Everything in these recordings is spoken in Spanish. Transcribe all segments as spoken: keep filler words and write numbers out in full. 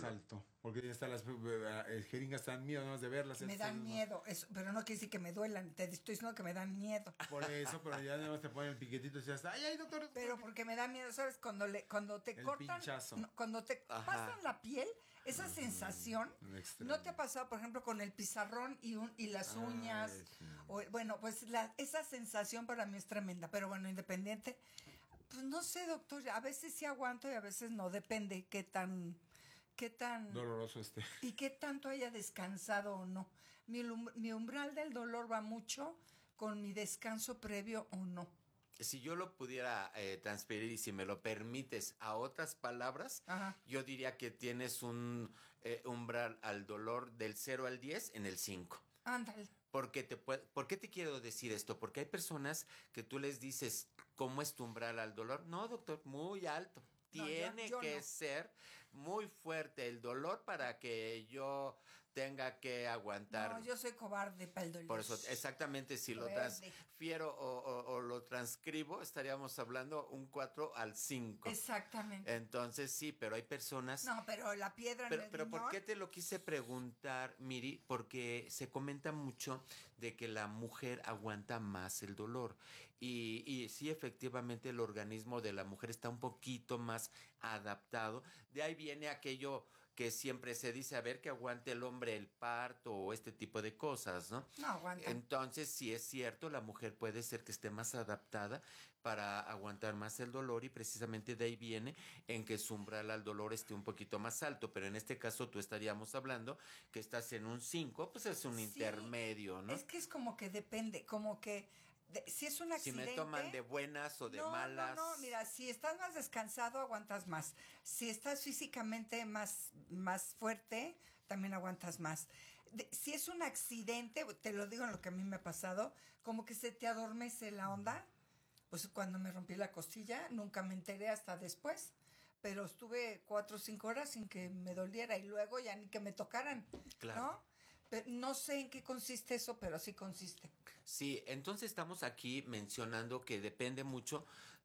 alto. Porque ya están las eh, jeringas, están miedo nomás de verlas. Me dan miedo, eso, pero no quiere decir que me duelan. Te estoy diciendo que me dan miedo. Por eso, pero ya nada más te ponen el piquetito y ya está. ¡Ay, ay, doctor! doctor! Pero porque me da miedo, ¿sabes? Cuando le, cuando te El cortan, pinchazo. no, cuando te Ajá. pasan la piel, esa Ujú, sensación, un extraño. ¿no te ha pasado, por ejemplo, con el pizarrón y un y las Ay, uñas? sí. O, bueno, pues la, esa sensación para mí es tremenda, pero bueno, independiente. Pues no sé, doctor, a veces sí aguanto y a veces no, depende qué tan, qué tan... Doloroso este. y qué tanto haya descansado o no. Mi, lum- mi umbral del dolor va mucho con mi descanso previo o no. Si yo lo pudiera eh, transferir y si me lo permites a otras palabras, Ajá. yo diría que tienes un eh, umbral al dolor del cero al diez en el cinco. Ándale. Porque te puede, ¿por qué te quiero decir esto? Porque hay personas que tú les dices, ¿cómo es tu umbral al dolor? No, doctor, muy alto. No, Tiene yo- yo que no. ser muy fuerte el dolor para que yo tenga que aguantar. No, yo soy cobarde para el dolor. Por eso, exactamente, si lo Verde. transfiero o, o, o lo transcribo, estaríamos hablando un cuatro al cinco. Exactamente. Entonces, sí, pero hay personas... No, pero la piedra en Pero, el pero ¿por riñón, qué te lo quise preguntar, Miri? Porque se comenta mucho de que la mujer aguanta más el dolor. Y, y sí, efectivamente, el organismo de la mujer está un poquito más adaptado. De ahí viene aquello que siempre se dice, a ver, que aguante el hombre el parto o este tipo de cosas, ¿no? No aguanta. Entonces, sí es cierto, la mujer puede ser que esté más adaptada para aguantar más el dolor y precisamente de ahí viene en que su umbral al dolor esté un poquito más alto, pero en este caso tú estaríamos hablando que estás en un cinco, pues es un Sí, intermedio, ¿no? Es que es como que depende, como que de- si es un Si accidente. me toman de buenas o de no, malas. No, no, mira, si estás más descansado, aguantas más. Si estás físicamente más, más fuerte, también aguantas más. De- si es un accidente, te lo digo en lo que a mí me ha pasado, como que se te adormece la onda. Pues cuando me rompí la costilla, nunca me enteré hasta después. Pero estuve cuatro o cinco horas sin que me doliera y luego ya ni que me tocaran. Claro. ¿No? Pero no sé en qué consiste eso, pero sí consiste. Sí, entonces estamos aquí mencionando que depende mucho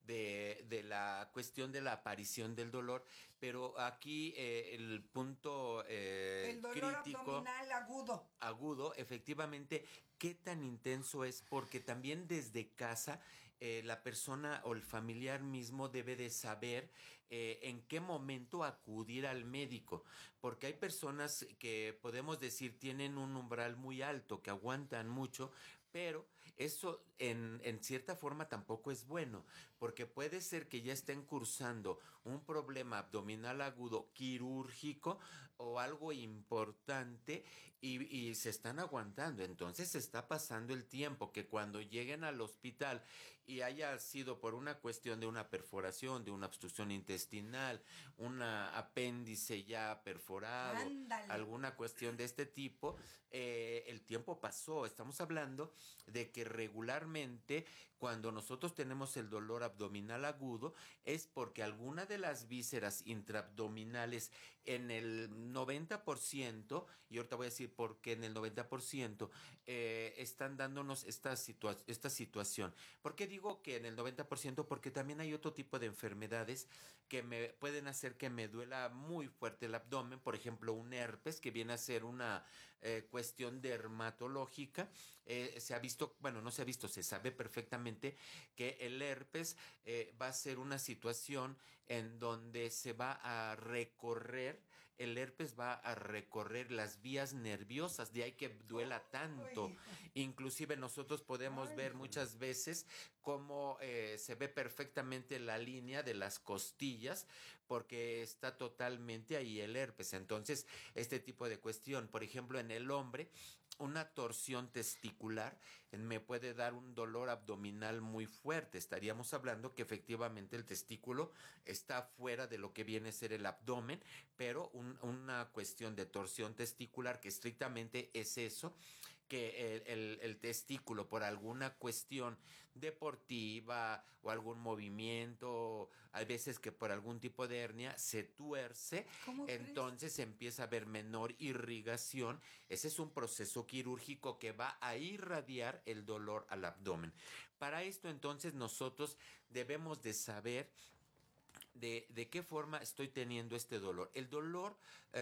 de, de la cuestión de la aparición del dolor, pero aquí eh, el punto eh, El dolor crítico abdominal agudo. agudo, efectivamente, qué tan intenso es, porque también desde casa eh, la persona o el familiar mismo debe de saber eh, en qué momento acudir al médico, porque hay personas que podemos decir tienen un umbral muy alto, que aguantan mucho, pero eso en, en cierta forma tampoco es bueno, porque puede ser que ya estén cursando un problema abdominal agudo quirúrgico o algo importante y, y se están aguantando. Entonces se está pasando el tiempo que cuando lleguen al hospital y haya sido por una cuestión de una perforación, de una obstrucción intestinal, un apéndice ya perforado, Ándale. alguna cuestión de este tipo, eh, el tiempo pasó. Estamos hablando de que regularmente cuando nosotros tenemos el dolor abdominal agudo es porque alguna de las vísceras intraabdominales en el noventa por ciento, y ahorita voy a decir por qué en el noventa por ciento, eh, están dándonos esta, situa esta situación. ¿Por qué digo que en el noventa por ciento? Porque también hay otro tipo de enfermedades que me pueden hacer que me duela muy fuerte el abdomen, por ejemplo un herpes, que viene a ser una eh, cuestión dermatológica. Eh, se ha visto, bueno, no se ha visto, se sabe perfectamente que el herpes eh, va a ser una situación en donde se va a recorrer, el herpes va a recorrer las vías nerviosas, de ahí que duela tanto. Uy. Inclusive nosotros podemos Ay, ver híjole. muchas veces cómo eh, se ve perfectamente la línea de las costillas, porque está totalmente ahí el herpes. Entonces, este tipo de cuestión, por ejemplo, en el hombre, una torsión testicular me puede dar un dolor abdominal muy fuerte. Estaríamos hablando que efectivamente el testículo está fuera de lo que viene a ser el abdomen, pero un, una cuestión de torsión testicular que estrictamente es eso, que el, el, el testículo por alguna cuestión deportiva o algún movimiento, hay veces que por algún tipo de hernia se tuerce, ¿Cómo entonces empieza a haber menor irrigación. Ese es un proceso quirúrgico que va a irradiar el dolor al abdomen. Para esto entonces nosotros debemos de saber de, de qué forma estoy teniendo este dolor. El dolor